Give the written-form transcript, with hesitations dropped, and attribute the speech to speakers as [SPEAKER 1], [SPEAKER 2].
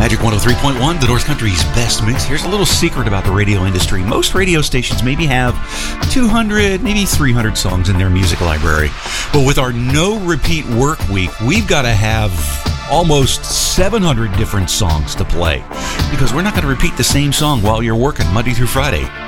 [SPEAKER 1] Magic 103.1, the North Country's best mix. Here's a little secret about the radio industry. Most radio stations maybe have 200, maybe 300 songs in their music library. But with our no repeat work week, we've got to have almost 700 different songs to play, because we're not going to repeat the same song while you're working Monday through Friday.